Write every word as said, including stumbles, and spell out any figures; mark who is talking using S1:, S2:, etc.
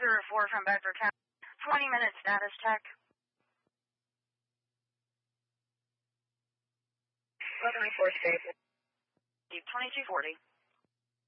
S1: zero four from Bedford County. twenty minute status check.
S2: Weather report station.
S1: twenty-two forty.